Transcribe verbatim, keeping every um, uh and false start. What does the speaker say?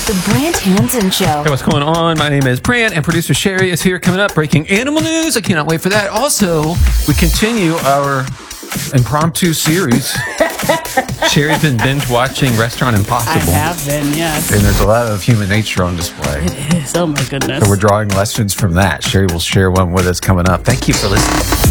The Brant Hansen Show. Hey, what's going on? My name is Brant, and producer Sherry is here. Coming up, breaking animal news. I cannot wait for that. Also, we continue our impromptu series. Sherry's been binge watching Restaurant Impossible. I have been, yes. And there's a lot of human nature on display. It is. Oh, my goodness. So we're drawing lessons from that. Sherry will share one with us coming up. Thank you for listening.